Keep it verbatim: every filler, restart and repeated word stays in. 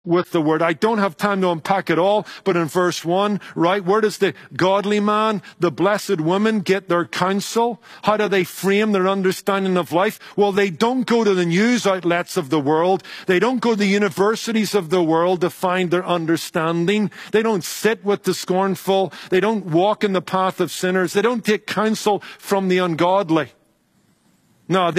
with the word. I don't have time to unpack it all, but in verse one, right, where does the godly man, the blessed woman get their counsel? How do they frame their understanding of life? Well, they don't go to the news outlets of the world. They don't go to the universities of the world to find their understanding. They don't sit with the scornful. They don't walk in the path of sinners. They don't take counsel from the ungodly. No,